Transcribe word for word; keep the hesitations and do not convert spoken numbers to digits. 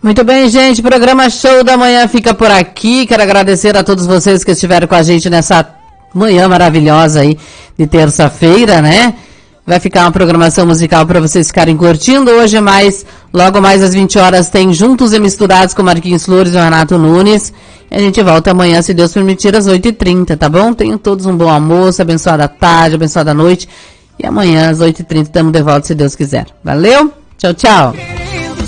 Muito bem, gente, programa Show da Manhã fica por aqui. Quero agradecer a todos vocês que estiveram com a gente nessa manhã maravilhosa aí de terça-feira, né? Vai ficar uma programação musical para vocês ficarem curtindo. Hoje mais, logo mais às vinte horas, tem Juntos e Misturados com Marquinhos Flores e Renato Nunes. E a gente volta amanhã, se Deus permitir, às oito e trinta, tá bom? Tenham todos um bom almoço, abençoada tarde, abençoada noite. E amanhã, às oito e trinta, estamos de volta, se Deus quiser. Valeu? Tchau, tchau.